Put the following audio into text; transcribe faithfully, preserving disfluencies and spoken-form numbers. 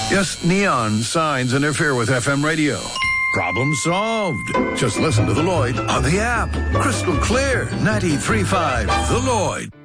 Yes, neon signs interfere with F M radio. Problem solved. Just listen to The Lloyd on the app. Crystal clear, ninety-three point five The Lloyd.